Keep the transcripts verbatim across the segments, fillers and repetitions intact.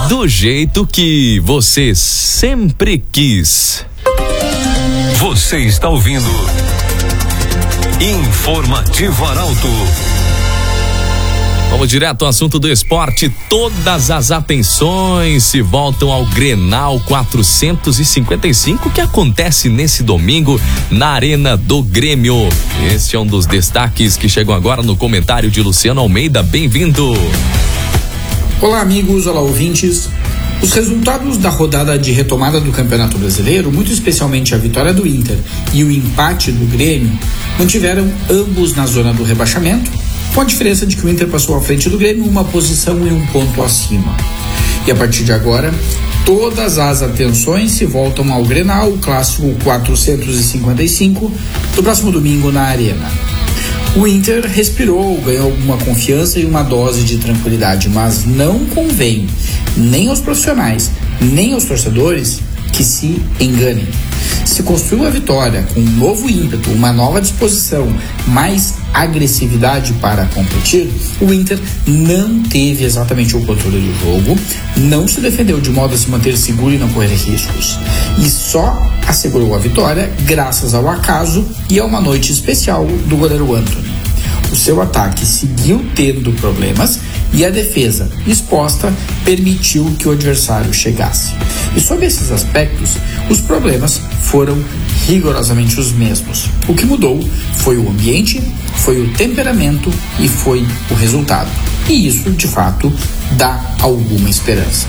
do jeito que você sempre quis. Você está ouvindo Informativo Arauto. Vamos direto ao assunto do esporte. Todas as atenções se voltam ao Grenal quatrocentos e cinquenta e cinco, que acontece nesse domingo na Arena do Grêmio. Este é um dos destaques que chegam agora no comentário de Luciano Almeida. Bem-vindo. Olá, amigos, olá, ouvintes. Os resultados da rodada de retomada do Campeonato Brasileiro, muito especialmente a vitória do Inter e o empate do Grêmio, mantiveram ambos na zona do rebaixamento, com a diferença de que o Inter passou à frente do Grêmio uma posição e um ponto acima. E a partir de agora, todas as atenções se voltam ao Grenal, o clássico quatrocentos e cinquenta e cinco, do próximo domingo na Arena. O Inter respirou, ganhou alguma confiança e uma dose de tranquilidade, mas não convém nem aos profissionais, nem aos torcedores que se enganem. Se construiu a vitória com um novo ímpeto, uma nova disposição, mais agressividade para competir, o Inter não teve exatamente o controle do jogo, não se defendeu de modo a se manter seguro e não correr riscos, e só assegurou a vitória graças ao acaso e a uma noite especial do goleiro Antony. O seu ataque seguiu tendo problemas e a defesa, exposta, permitiu que o adversário chegasse. E sob esses aspectos, os problemas foram rigorosamente os mesmos. O que mudou foi o ambiente, foi o temperamento e foi o resultado. E isso, de fato, dá alguma esperança.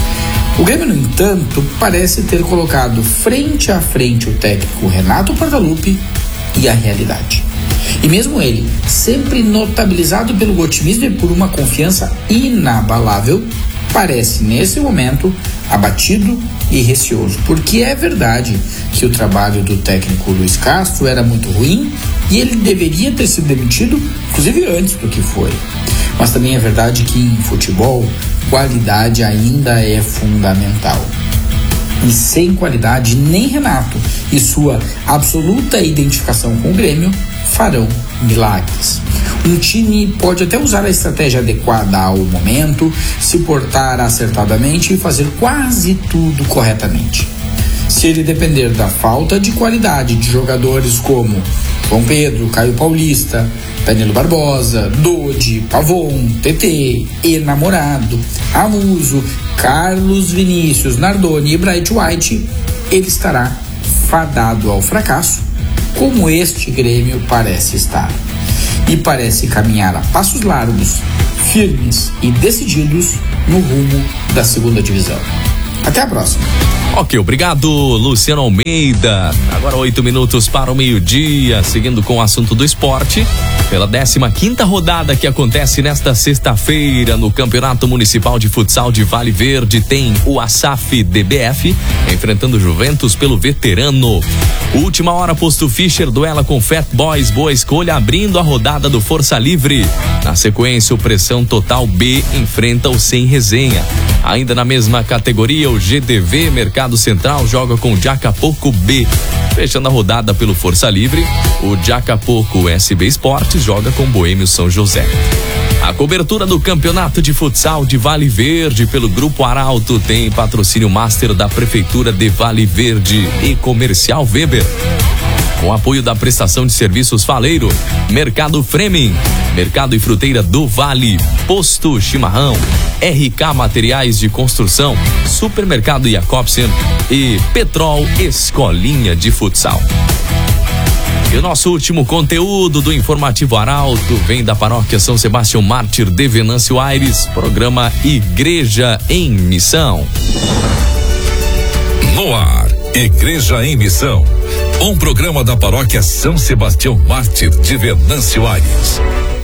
O Grêmio, no entanto, parece ter colocado frente a frente o técnico Renato Portaluppi e a realidade. E mesmo ele, sempre notabilizado pelo otimismo e por uma confiança inabalável, parece nesse momento abatido e receoso, porque é verdade que o trabalho do técnico Luiz Castro era muito ruim e ele deveria ter sido demitido, inclusive antes do que foi. Mas também é verdade que em futebol, qualidade ainda é fundamental. E sem qualidade, nem Renato e sua absoluta identificação com o Grêmio farão milagres. Um time pode até usar a estratégia adequada ao momento, se portar acertadamente e fazer quase tudo corretamente. Se ele depender da falta de qualidade de jogadores como João Pedro, Caio Paulista, Danilo Barbosa, Dodi, Pavon, T T, Enamorado, Amuso, Carlos Vinícius, Nardoni e Bright White, ele estará fadado ao fracasso, como este Grêmio parece estar. E parece caminhar a passos largos, firmes e decididos no rumo da segunda divisão. Até a próxima. Ok, obrigado, Luciano Almeida. Agora oito minutos para o meio-dia, seguindo com o assunto do esporte. Pela décima quinta rodada que acontece nesta sexta-feira no Campeonato Municipal de Futsal de Vale Verde, tem o Asaf D B F enfrentando o Juventus pelo veterano. Última hora, posto Fischer duela com Fat Boys, boa escolha, abrindo a rodada do Força Livre. Na sequência, o Pressão Total B enfrenta o Sem Resenha. Ainda na mesma categoria, o G D V Mercado Central joga com o Jacapoco B. Fechando a rodada pelo Força Livre, o Jacapoco S B Esportes joga com Boêmio São José. A cobertura do Campeonato de Futsal de Vale Verde pelo Grupo Arauto tem patrocínio master da Prefeitura de Vale Verde e Comercial Weber. Com apoio da prestação de serviços Faleiro, Mercado Fremen, Mercado e Fruteira do Vale, Posto Chimarrão, R K Materiais de Construção, Supermercado Jacobsen e Petrol Escolinha de Futsal. E o nosso último conteúdo do Informativo Arauto vem da Paróquia São Sebastião Mártir de Venâncio Aires, programa Igreja em Missão. No ar, Igreja em Missão, um programa da Paróquia São Sebastião Mártir de Venâncio Aires.